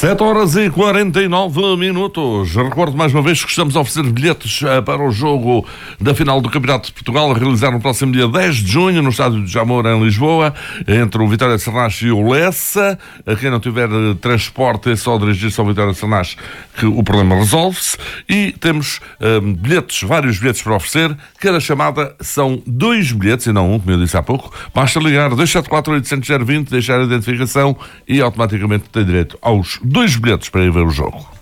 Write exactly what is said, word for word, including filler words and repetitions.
sete horas e quarenta e nove minutos. Recordo mais uma vez que estamos a oferecer bilhetes uh, para o jogo da final do Campeonato de Portugal, a realizar no próximo dia dez de junho, no estádio de Jamor, em Lisboa, entre o Vitória de Sanás e o Lessa. A quem não tiver uh, transporte é só dirigir-se ao Vitória de Sanás que o problema resolve-se. E temos uh, bilhetes, vários bilhetes para oferecer. Cada chamada são dois bilhetes, e não um, como eu disse há pouco. Basta ligar dois sete quatro, oito zero zero, vinte, deixar a identificação e automaticamente tem direito aos dois bilhetes para ir ver o jogo.